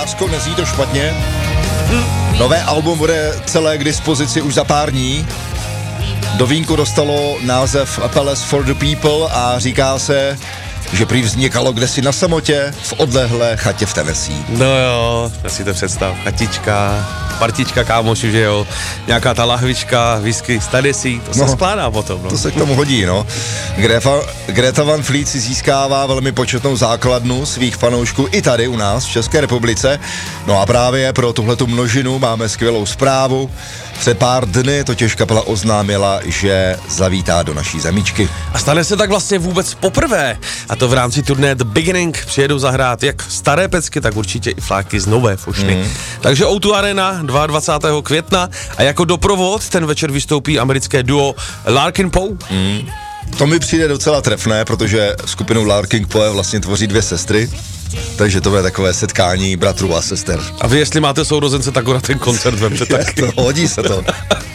Lásko, nezní to špatně. Nové album bude celé k dispozici už za pár dní. Do vínku dostalo název A Palace for the People a říká se, že prý vznikalo kdesi na samotě v odlehlé chatě v Tennessee. No jo, já si to představ, chatička, partička kámoši, že jo, nějaká ta lahvička, whisky z Tennessee, to se skládá potom, no. To se k tomu hodí, no. Greta Van Fleet si získává velmi početnou základnu svých fanoušků i tady u nás v České republice. No a právě pro tuhletu množinu máme skvělou zprávu. Před pár dny totiž kapela oznámila, že zavítá do naší zemičky. A stane se tak vlastně vůbec poprvé. A to v rámci turné The Beginning přijedou zahrát jak staré pecky, tak určitě i fláky z nové Fošny. Takže O2 Arena 22. května a jako doprovod ten večer vystoupí americké duo Larkin Poe. To mi přijde docela trefné, protože skupinu Larkin Poe vlastně tvoří dvě sestry. Takže to bude takové setkání bratrů a sester. A vy, jestli máte sourozence, tak ho na ten koncert vemte taky. Hodí se to.